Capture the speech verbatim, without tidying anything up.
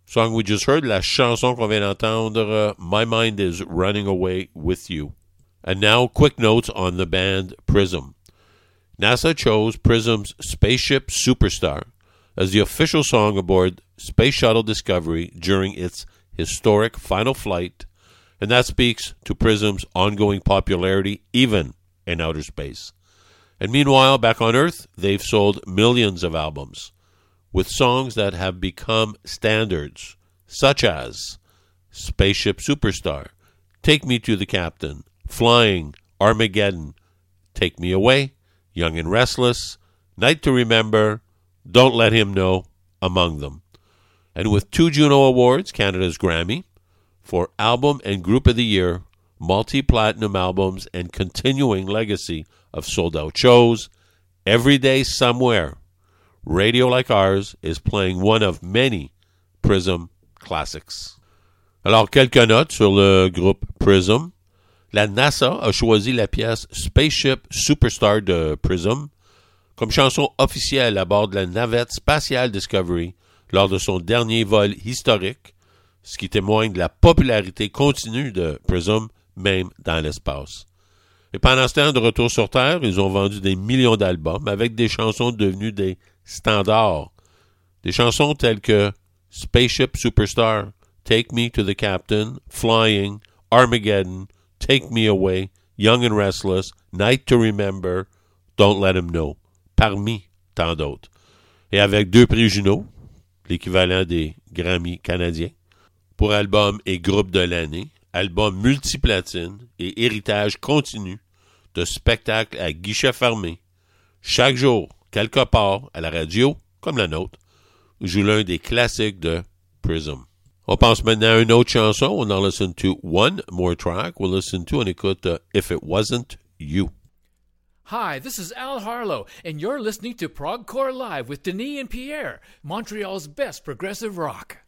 Song we just heard, la chanson qu'on vient d'entendre, uh, My Mind is Running Away With You. And now, quick notes on the band Prism. NASA chose Prism's Spaceship Superstar as the official song aboard Space Shuttle Discovery during its historic final flight, and that speaks to Prism's ongoing popularity even in outer space. And meanwhile, back on Earth, they've sold millions of albums with songs that have become standards, such as Spaceship Superstar, Take Me to the Captain, Flying, Armageddon, Take Me Away, Young and Restless, Night to Remember, Don't Let Him Know, among them. And with two Juno Awards, Canada's Grammy, for Album and Group of the Year, multi-platinum albums, and continuing legacy of sold-out shows, every day somewhere, radio like ours is playing one of many Prism classics. Alors, quelques notes sur le groupe Prism. La NASA a choisi la pièce Spaceship Superstar de Prism comme chanson officielle à bord de la navette spatiale Discovery lors de son dernier vol historique, ce qui témoigne de la popularité continue de Prism, même dans l'espace. Et pendant ce temps, de retour sur Terre, ils ont vendu des millions d'albums avec des chansons devenues des standards. Des chansons telles que Spaceship Superstar, Take Me to the Captain, Flying, Armageddon, Take Me Away, Young and Restless, Night to Remember, Don't Let Him Know, parmi tant d'autres. Et avec deux prix Juno, l'équivalent des Grammy canadiens, pour album et groupe de l'année, album multiplatine et héritage continu de spectacles à guichet fermé, chaque jour, quelque part, à la radio, comme la nôtre, joue l'un des classiques de Prism. On passe maintenant à une autre chanson. On en listen to one more track. We'll listen to and écoute uh, If It Wasn't You. Hi, this is Al Harlow, and you're listening to Progcore Live with Denis and Pierre, Montreal's best progressive rock.